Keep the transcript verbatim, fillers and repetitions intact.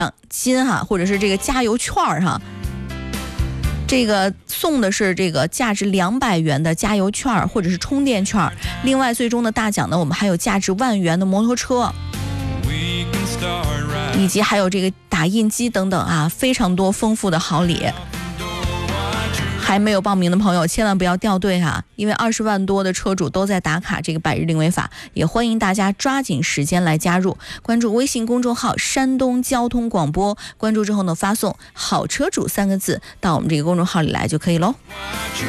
金哈，或者是这个加油券哈。这个送的是这个价值两百元的加油券或者是充电券，另外最终的大奖呢，我们还有价值万元的摩托车，以及还有这个打印机等等啊，非常多丰富的好礼。还没有报名的朋友千万不要掉队哈，因为二十万多的车主都在打卡这个百日零违法，也欢迎大家抓紧时间来加入。关注微信公众号山东交通广播，关注之后呢，发送好车主三个字到我们这个公众号里来就可以喽。